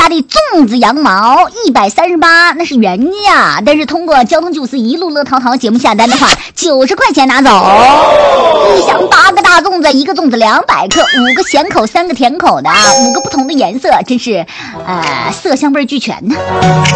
家的粽子羊毛138，那是原价，但是通过交通944一路乐淘淘节目下单的话，90块钱拿走。一箱8个大粽子，1个粽子200克，5个咸口，3个甜口的，5个不同的颜色，真是色香味俱全呢。